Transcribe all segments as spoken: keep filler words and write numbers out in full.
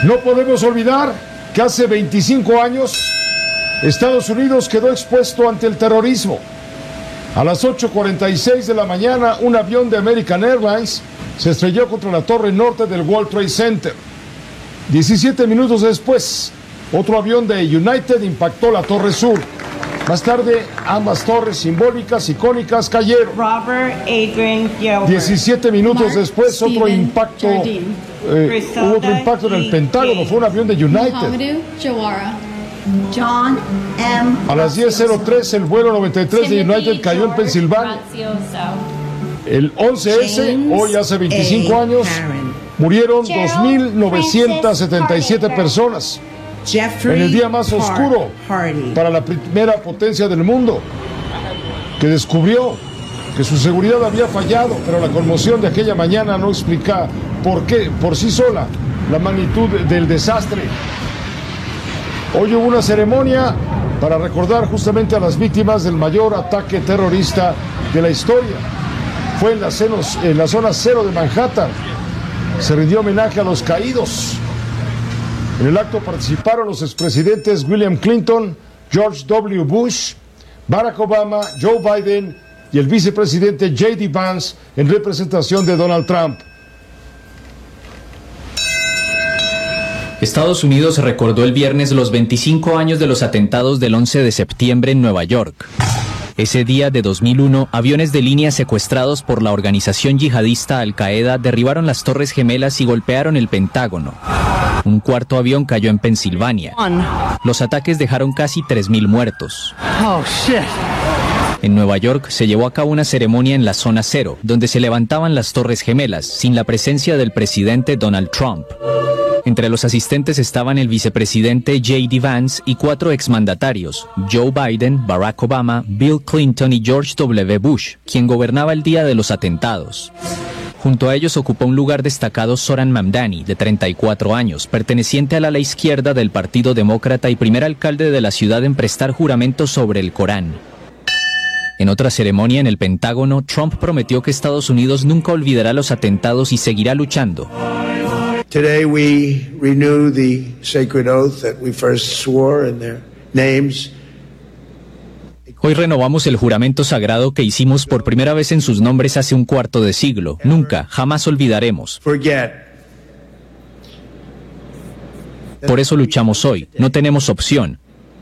No podemos olvidar que hace veinticinco años Estados Unidos quedó expuesto ante el terrorismo. A las ocho cuarenta y seis de la mañana, un avión de American Airlines se estrelló contra la torre norte del World Trade Center. diecisiete minutos después, otro avión de United impactó la torre sur. Más tarde, ambas torres simbólicas, icónicas, cayeron. Robert Adrian Gilbert. diecisiete minutos Mark después, otro Steven impacto, Jardine. eh, hubo otro impacto en el Pentágono, fue un avión de United. Muhammadu Jawara. John M. A las diez cero tres, el vuelo noventa y tres de United cayó en Pensilvania. El once ese, hoy hace veinticinco años, murieron dos mil novecientas setenta y siete personas. En el día más oscuro para la primera potencia del mundo, que descubrió que su seguridad había fallado, pero la conmoción de aquella mañana no explica por qué, por sí sola, la magnitud del desastre. Hoy hubo una ceremonia para recordar justamente a las víctimas del mayor ataque terrorista de la historia. Fue en la, cenos, en la zona cero de Manhattan. Se rindió homenaje a los caídos. En el acto participaron los expresidentes William Clinton, George W. Bush, Barack Obama, Joe Biden y el vicepresidente J D Vance en representación de Donald Trump. Estados Unidos recordó el viernes los veinticinco años de los atentados del once de septiembre en Nueva York. Ese día de dos mil uno, aviones de línea secuestrados por la organización yihadista Al-Qaeda derribaron las Torres Gemelas y golpearon el Pentágono. Un cuarto avión cayó en Pensilvania. Los ataques dejaron casi tres mil muertos. Oh, shit. En Nueva York se llevó a cabo una ceremonia en la zona cero, donde se levantaban las Torres Gemelas, sin la presencia del presidente Donald Trump. Entre los asistentes estaban el vicepresidente J D Vance y cuatro exmandatarios, Joe Biden, Barack Obama, Bill Clinton y George W. Bush, quien gobernaba el día de los atentados. Junto a ellos ocupó un lugar destacado Zoran Mamdani, de treinta y cuatro años, perteneciente al ala izquierda del Partido Demócrata y primer alcalde de la ciudad en prestar juramento sobre el Corán. En otra ceremonia en el Pentágono, Trump prometió que Estados Unidos nunca olvidará los atentados y seguirá luchando. Today we renew the sacred oath that we first swore in their names. Hoy renovamos el juramento sagrado que hicimos por primera vez en sus nombres hace un cuarto de siglo. Nunca, jamás olvidaremos. Por eso luchamos hoy. No tenemos opción.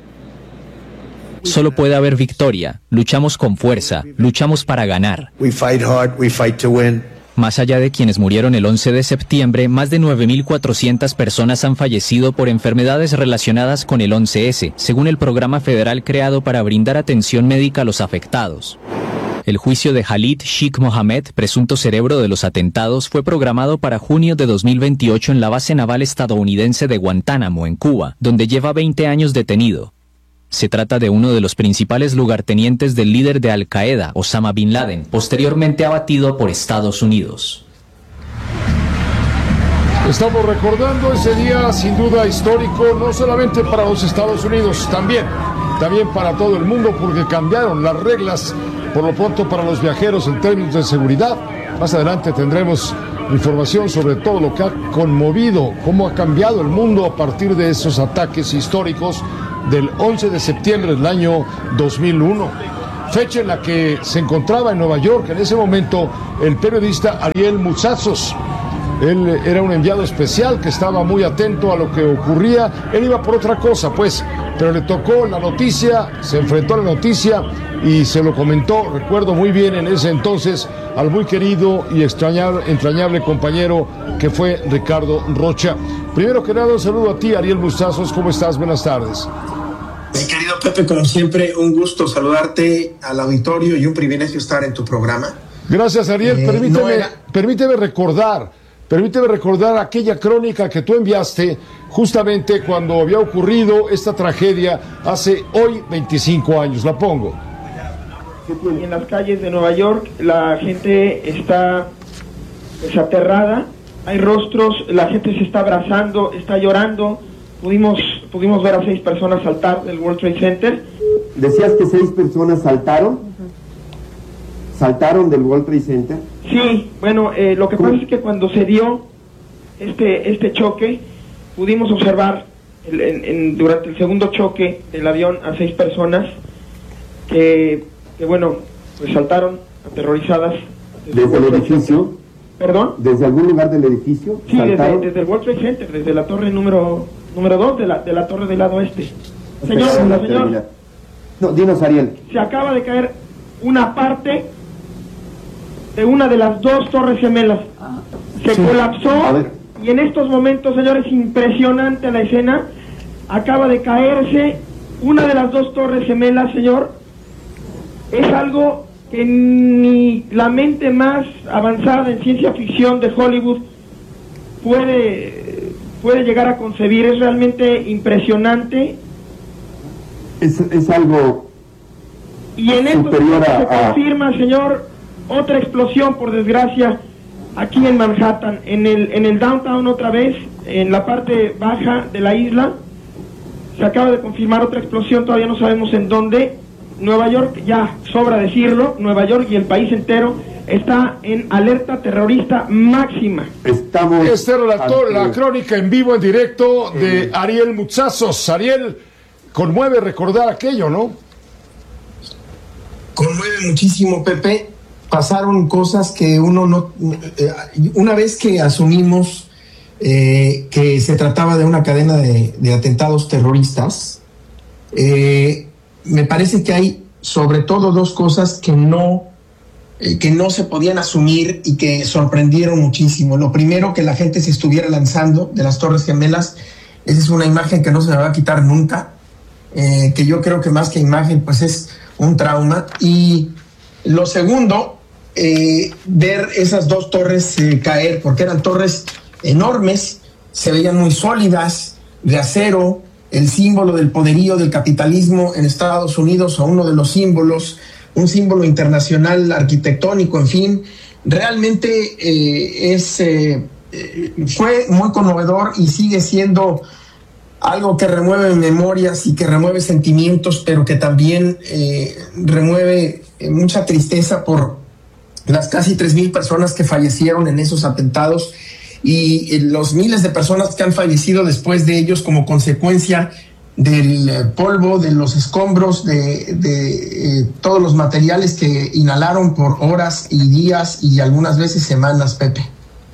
Solo puede haber victoria. Luchamos con fuerza. Luchamos para ganar. We fight hard, we fight to win. Más allá de quienes murieron el once de septiembre, más de nueve mil cuatrocientas personas han fallecido por enfermedades relacionadas con el once ese, según el programa federal creado para brindar atención médica a los afectados. El juicio de Khalid Sheikh Mohammed, presunto cerebro de los atentados, fue programado para junio de dos mil veintiocho en la base naval estadounidense de Guantánamo, en Cuba, donde lleva veinte años detenido. Se trata de uno de los principales lugartenientes del líder de Al-Qaeda, Osama Bin Laden, posteriormente abatido por Estados Unidos. Estamos recordando ese día sin duda histórico, no solamente para los Estados Unidos, también, también para todo el mundo, porque cambiaron las reglas, por lo pronto para los viajeros en términos de seguridad. Más adelante tendremos información sobre todo lo que ha conmovido, cómo ha cambiado el mundo a partir de esos ataques históricos del once de septiembre del año dos mil uno, fecha en la que se encontraba en Nueva York en ese momento el periodista Ariel Moutsatsos. Él era un enviado especial que estaba muy atento a lo que ocurría. Él iba por otra cosa, pues, pero le tocó la noticia, se enfrentó a la noticia y se lo comentó, recuerdo muy bien en ese entonces, al muy querido y extrañable, entrañable compañero que fue Ricardo Rocha. Primero que nada, un saludo a ti, Ariel Moutsatsos. ¿Cómo estás? Buenas tardes. Mi querido Pepe, como siempre, un gusto saludarte al auditorio y un privilegio estar en tu programa. Gracias, Ariel. Eh, permíteme, no era... permíteme recordar, permíteme recordar aquella crónica que tú enviaste justamente cuando había ocurrido esta tragedia hace hoy veinticinco años. La pongo. En las calles de Nueva York la gente está pues, aterrada, hay rostros, la gente se está abrazando, está llorando. Pudimos, pudimos ver a seis personas saltar del World Trade Center. ¿Decías que seis personas saltaron? Uh-huh. ¿Saltaron del World Trade Center? Sí, bueno, eh, lo que ¿Cómo? pasa es que cuando se dio este, este choque, pudimos observar el, en, en, durante el segundo choque del avión a seis personas que, que bueno, pues saltaron aterrorizadas. ¿Desde, ¿Desde el edificio? ¿Perdón? ¿Desde algún lugar del edificio? Sí, desde, desde el World Trade Center, desde la torre número número dos de la, de la torre del lado este. Señor, la señor, no, dinos, Ariel. Se acaba de caer una parte de una de las dos torres gemelas. Se sí. colapsó y en estos momentos, señores, impresionante la escena. Acaba de caerse una de las dos torres gemelas, señor. Es algo que ni la mente más avanzada en ciencia ficción de Hollywood puede, puede llegar a concebir. Es realmente impresionante. Es, es algo y en esto se, se confirma, señor, otra explosión, por desgracia, aquí en Manhattan, en el, en el downtown otra vez, en la parte baja de la isla. Se acaba de confirmar otra explosión, todavía no sabemos en dónde. Nueva York, ya sobra decirlo, Nueva York y el país entero está en alerta terrorista máxima. Estamos... Este era la, la crónica en vivo, en directo de Ariel Mutsazos. Ariel, conmueve recordar aquello, ¿no? Conmueve muchísimo, Pepe. Pasaron cosas que uno no... Eh, una vez que asumimos eh, que se trataba de una cadena de, de atentados terroristas, eh, me parece que hay sobre todo dos cosas que no, eh, que no se podían asumir y que sorprendieron muchísimo. Lo primero, que la gente se estuviera lanzando de las Torres Gemelas. Esa es una imagen que no se me va a quitar nunca, eh, que yo creo que más que imagen pues es un trauma. Y lo segundo, eh, ver esas dos torres eh, caer, porque eran torres enormes, se veían muy sólidas, de acero, el símbolo del poderío del capitalismo en Estados Unidos, o uno de los símbolos, un símbolo internacional arquitectónico, en fin, realmente eh, es, eh, fue muy conmovedor y sigue siendo algo que remueve memorias y que remueve sentimientos, pero que también eh, remueve eh, mucha tristeza por las casi tres mil personas que fallecieron en esos atentados y los miles de personas que han fallecido después de ellos como consecuencia del polvo, de los escombros, de, de eh, todos los materiales que inhalaron por horas y días y algunas veces semanas, Pepe.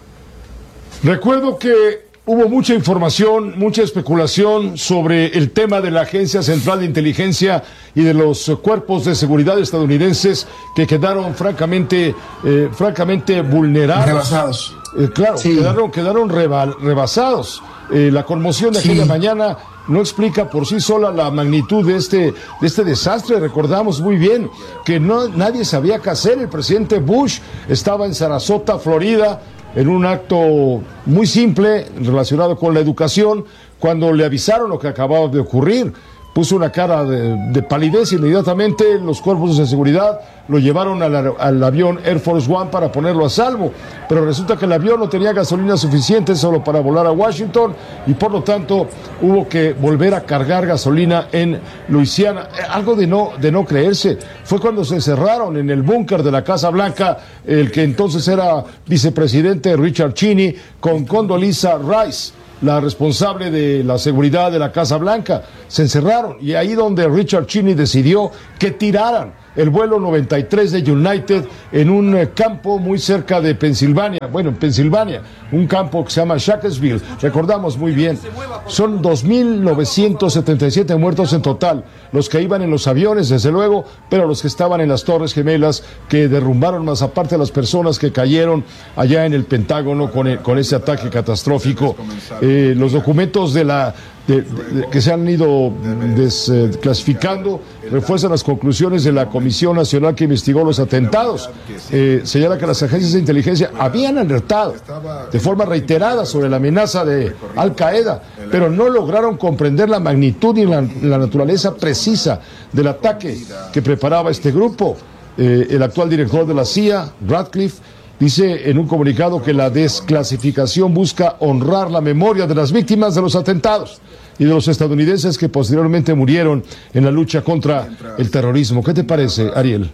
Recuerdo que hubo mucha información, mucha especulación sobre el tema de la Agencia Central de Inteligencia y de los cuerpos de seguridad estadounidenses que quedaron francamente, eh, francamente vulnerados. Rebasados. Eh, claro, sí. quedaron, quedaron reba, rebasados. Eh, la conmoción de aquella sí. mañana no explica por sí sola la magnitud de este, de este desastre. Recordamos muy bien que no, nadie sabía qué hacer. El presidente Bush estaba en Sarasota, Florida, en un acto muy simple relacionado con la educación, cuando le avisaron lo que acababa de ocurrir. Puso una cara de, de palidez. Inmediatamente los cuerpos de seguridad lo llevaron al, al avión Air Force One para ponerlo a salvo, pero resulta que el avión no tenía gasolina suficiente solo para volar a Washington y por lo tanto hubo que volver a cargar gasolina en Luisiana. Algo de no, de no creerse. Fue cuando se encerraron en el búnker de la Casa Blanca el que entonces era vicepresidente Richard Cheney con Condoleezza Rice, la responsable de la seguridad de la Casa Blanca. Se encerraron y ahí donde Richard Cheney decidió que tiraran el vuelo noventa y tres de United en un eh, campo muy cerca de Pensilvania, bueno, en Pensilvania, un campo que se llama Shacksville, recordamos muy bien. Son dos mil novecientos setenta y siete muertos en total, los que iban en los aviones, desde luego, pero los que estaban en las Torres Gemelas, que derrumbaron, más aparte de las personas que cayeron allá en el Pentágono con, el, con ese ataque catastrófico. Eh, los documentos de la De, de, que se han ido desclasificando eh, refuerzan las conclusiones de la Comisión Nacional que investigó los atentados. Eh, señala que las agencias de inteligencia habían alertado de forma reiterada sobre la amenaza de Al Qaeda, pero no lograron comprender la magnitud y la, la naturaleza precisa del ataque que preparaba este grupo. Eh, el actual director de la C I A, Radcliffe, dice en un comunicado que la desclasificación busca honrar la memoria de las víctimas de los atentados y de los estadounidenses que posteriormente murieron en la lucha contra el terrorismo. ¿Qué te parece, Ariel?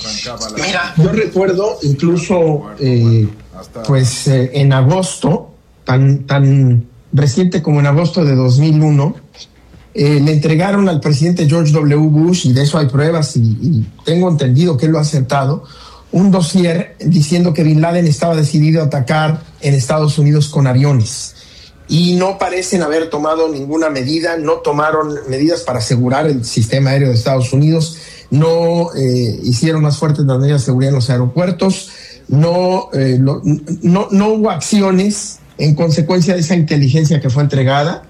Mira, yo recuerdo incluso, eh, pues eh, en agosto, tan, tan reciente como en agosto de dos mil uno, eh, le entregaron al presidente George W. Bush, y de eso hay pruebas y, y tengo entendido que él lo ha aceptado, un dossier diciendo que Bin Laden estaba decidido a atacar en Estados Unidos con aviones. Y no parecen haber tomado ninguna medida, no tomaron medidas para asegurar el sistema aéreo de Estados Unidos, no eh, hicieron más fuertes las medidas de seguridad en los aeropuertos, no, eh, lo, no, no hubo acciones en consecuencia de esa inteligencia que fue entregada.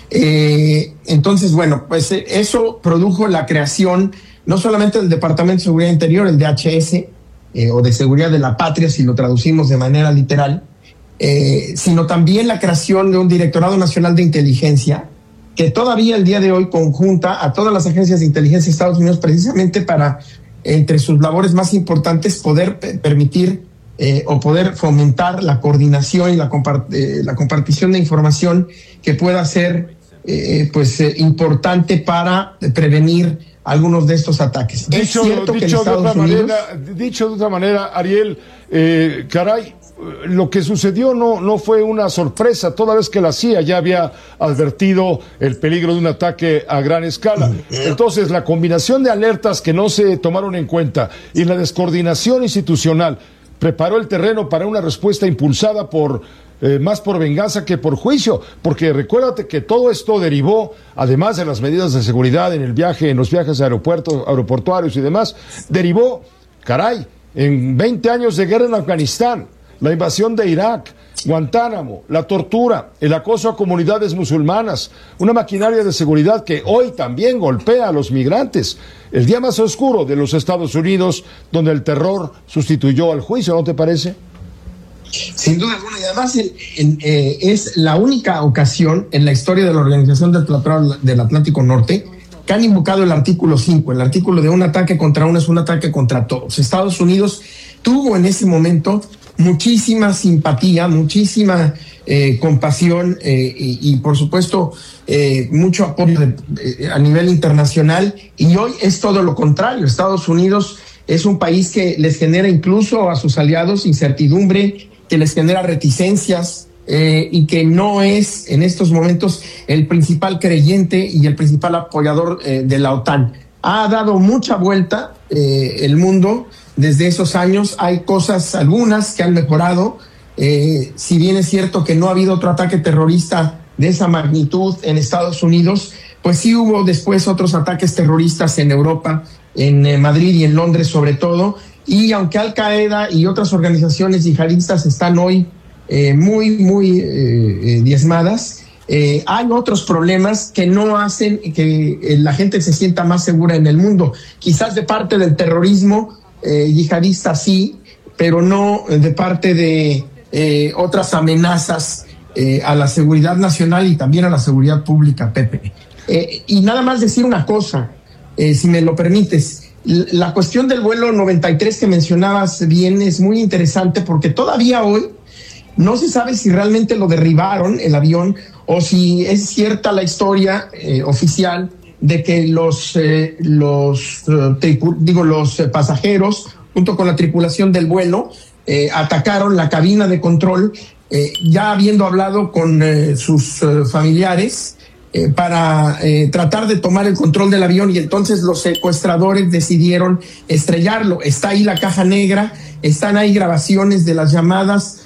Eh, entonces, bueno, pues eh, eso produjo la creación no solamente del Departamento de Seguridad Interior, el D H S, eh, o de Seguridad de la Patria, si lo traducimos de manera literal, Eh, sino también la creación de un Directorado Nacional de Inteligencia que todavía el día de hoy conjunta a todas las agencias de inteligencia de Estados Unidos precisamente para, entre sus labores más importantes, poder p- permitir eh, o poder fomentar la coordinación y la, compart- eh, la compartición de información que pueda ser eh, pues eh, importante para prevenir algunos de estos ataques. Dicho, es cierto que en dicho, de Estados otra Unidos... manera, dicho de otra manera, Ariel, eh, caray, lo que sucedió no, no fue una sorpresa, toda vez que la C I A ya había advertido el peligro de un ataque a gran escala. Entonces, la combinación de alertas que no se tomaron en cuenta y la descoordinación institucional preparó el terreno para una respuesta impulsada por eh, más por venganza que por juicio, porque recuérdate que todo esto derivó, además de las medidas de seguridad en el viaje, en los viajes a aeropuertos, aeroportuarios y demás, derivó, caray, en veinte años de guerra en Afganistán, la invasión de Irak, Guantánamo, la tortura, el acoso a comunidades musulmanas, una maquinaria de seguridad que hoy también golpea a los migrantes. El día más oscuro de los Estados Unidos, donde el terror sustituyó al juicio, ¿no te parece? Sin duda alguna, y además en, en, eh, es la única ocasión en la historia de la Organización del Tratado del Atlántico Norte que han invocado el artículo cinco, el artículo de un ataque contra uno es un ataque contra todos. Estados Unidos tuvo en ese momento muchísima simpatía, muchísima eh, compasión eh, y, y por supuesto eh, mucho apoyo de, eh, a nivel internacional, y hoy es todo lo contrario. Estados Unidos es un país que les genera incluso a sus aliados incertidumbre, que les genera reticencias eh, y que no es en estos momentos el principal creyente y el principal apoyador eh, de la OTAN. Ha dado mucha vuelta eh, el mundo desde esos años. Hay cosas, algunas, que han mejorado. Eh, si bien es cierto que no ha habido otro ataque terrorista de esa magnitud en Estados Unidos, pues sí hubo después otros ataques terroristas en Europa, en eh, Madrid y en Londres sobre todo. Y aunque Al Qaeda y otras organizaciones yihadistas están hoy eh, muy, muy eh, eh, diezmadas, eh, hay otros problemas que no hacen que eh, la gente se sienta más segura en el mundo. Quizás de parte del terrorismo Eh, yihadista sí, pero no de parte de eh, otras amenazas eh, a la seguridad nacional y también a la seguridad pública, Pepe. Eh, y nada más decir una cosa, eh, si me lo permites, la cuestión del vuelo noventa y tres que mencionabas bien es muy interesante porque todavía hoy no se sabe si realmente lo derribaron, el avión, o si es cierta la historia eh, oficial de que los eh, los uh, tripu- digo los eh, pasajeros junto con la tripulación del vuelo eh, atacaron la cabina de control, eh, ya habiendo hablado con eh, sus uh, familiares eh, para eh, tratar de tomar el control del avión, y entonces los secuestradores decidieron estrellarlo. Está ahí la caja negra, están ahí grabaciones de las llamadas